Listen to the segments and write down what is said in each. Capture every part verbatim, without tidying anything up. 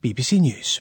B B C News.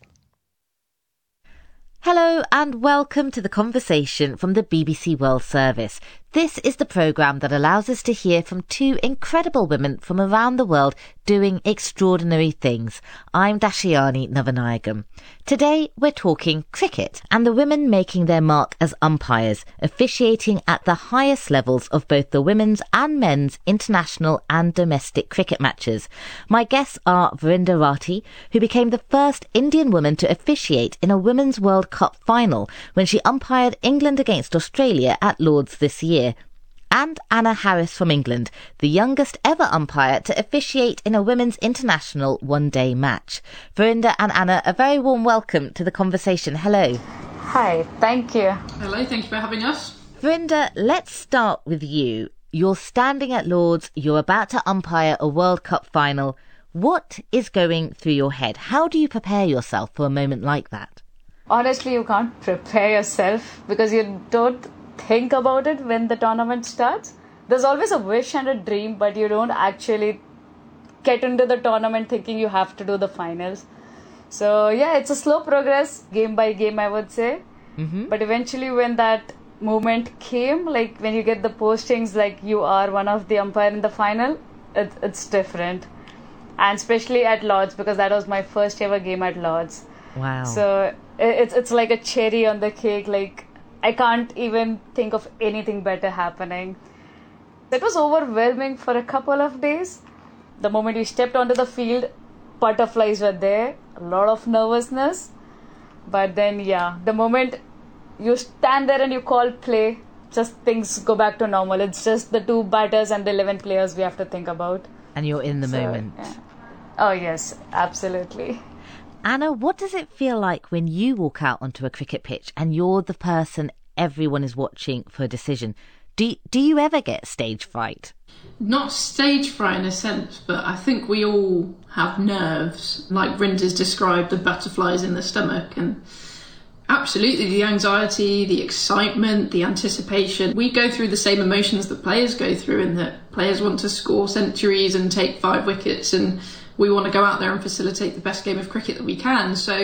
Hello and welcome to the conversation from the B B C World Service. This is the programme that allows us to hear from two incredible women from around the world doing extraordinary things. I'm Dashiani Navanayagam. Today we're talking cricket and the women making their mark as umpires, officiating at the highest levels of both the women's and men's international and domestic cricket matches. My guests are Varinder Rathi, who became the first Indian woman to officiate in a Women's World Cup final when she umpired England against Australia at Lord's this year, and Anna Harris from England, the youngest ever umpire to officiate in a women's international one-day match. Varinder and Anna, a very warm welcome to the conversation. Hello. Hi, thank you. Hello, thank you for having us. Varinder, let's start with you. You're standing at Lord's, you're about to umpire a World Cup final. What is going through your head? How do you prepare yourself for a moment like that? Honestly, you can't prepare yourself because you don't think about it when the tournament starts. There's always a wish and a dream, but you don't actually get into the tournament thinking you have to do the finals. So yeah, it's a slow progress, game by game, I would say. Mm-hmm. But eventually when that moment came, like when you get the postings like you are one of the umpire in the final, it, it's different. And especially at Lord's, because that was my first ever game at Lord's. Wow. So it's it's like a cherry on the cake. Like, I can't even think of anything better happening. It was overwhelming for a couple of days. The moment we stepped onto the field, butterflies were there, a lot of nervousness. But then, yeah, the moment you stand there and you call play, just things go back to normal. It's just the two batters and the eleven players we have to think about. And you're in the So, moment. yeah. Oh, yes, absolutely. Anna, what does it feel like when you walk out onto a cricket pitch and you're the person everyone is watching for a decision? Do, do you ever get stage fright? Not stage fright in a sense, but I think we all have nerves. Like Vrinder's described, the butterflies in the stomach, and absolutely the anxiety, the excitement, the anticipation. We go through the same emotions that players go through, in that players want to score centuries and take five wickets, and we want to go out there and facilitate the best game of cricket that we can. So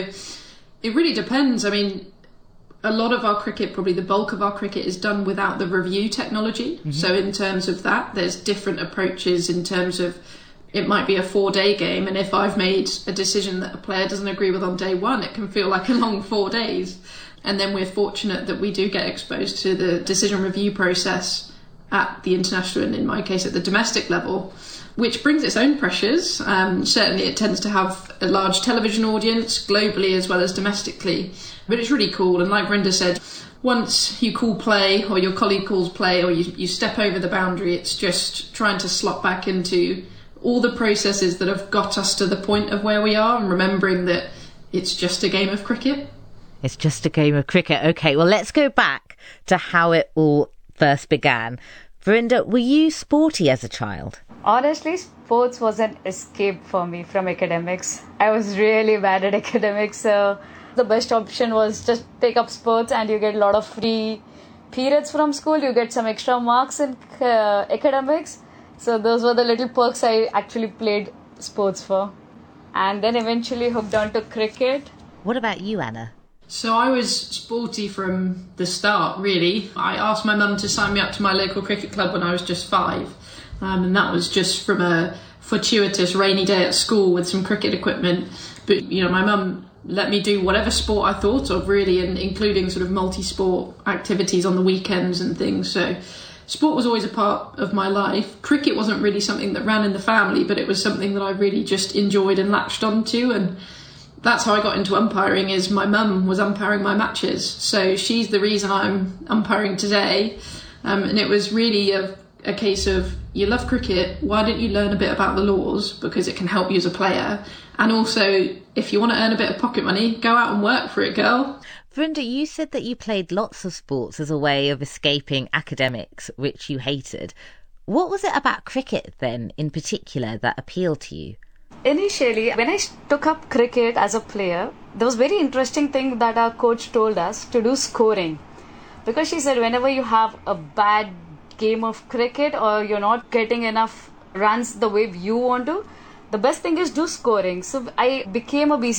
it really depends. I mean, a lot of our cricket, probably the bulk of our cricket, is done without the review technology. Mm-hmm. So in terms of that, there's different approaches in terms of, it might be a four-day game, and if I've made a decision that a player doesn't agree with on day one, it can feel like a long four days. And then we're fortunate that we do get exposed to the decision review process at the international, and in my case at the domestic level, which brings its own pressures. Um, certainly it tends to have a large television audience globally as well as domestically. But it's really cool, and like Varinder said, once you call play or your colleague calls play or you, you step over the boundary, it's just trying to slot back into all the processes that have got us to the point of where we are, and remembering that it's just a game of cricket. It's just a game of cricket. OK, well, let's go back to how it all first began. Varinder, were you sporty as a child? Honestly, sports was an escape for me from academics. I was really bad at academics, so the best option was just take up sports, and you get a lot of free periods from school. You get some extra marks in uh, academics. So those were the little perks I actually played sports for. And then eventually hooked on to cricket. What about you, Anna? So I was sporty from the start, really. I asked my mum to sign me up to my local cricket club when I was just five. Um, and that was just from a fortuitous rainy day at school with some cricket equipment. But, you know, my mum let me do whatever sport I thought of, really, and including sort of multi-sport activities on the weekends and things. So sport was always a part of my life. Cricket wasn't really something that ran in the family, but it was something that I really just enjoyed and latched onto. And that's how I got into umpiring, is my mum was umpiring my matches. So she's the reason I'm umpiring today. Um, and it was really a, a case of, you love cricket, why don't you learn a bit about the laws, because it can help you as a player. And also, if you want to earn a bit of pocket money, go out and work for it, girl. Varinder, you said that you played lots of sports as a way of escaping academics, which you hated. What was it about cricket then, in particular, that appealed to you? Initially, when I took up cricket as a player, there was a very interesting thing that our coach told us to do scoring. Because she said whenever you have a bad game of cricket or you're not getting enough runs the way you want to, the best thing is do scoring. So I became a B C